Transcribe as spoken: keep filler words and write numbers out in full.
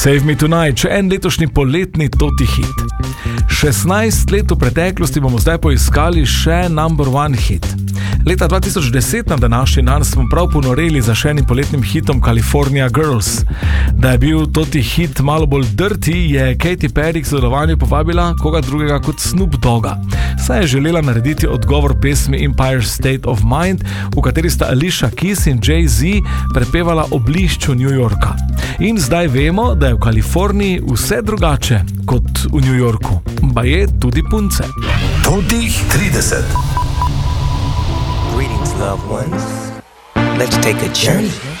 Save Me Tonight, še en letošnji poletni toti hit. šestnajst let v preteklosti bomo zdaj poiskali še number one hit. Leta dva tisoč deset na današnji dan smo prav ponoreli za še enim poletnim hitom California Girls. Da je bil toti hit malo bolj dirty, je Katy Perry k sodelovanju povabila koga drugega kot Snoop Dogga. Saj je želela narediti odgovor pesmi Empire State of Mind, v kateri sta Alicia Keys in Jay-Z prepevala o blišču New Yorka. In zdaj vemo, da je v Kaliforniji vse drugače kot v New Yorku. Baje tudi punce. Toti trideset. Greetings, loved ones. Let's take a journey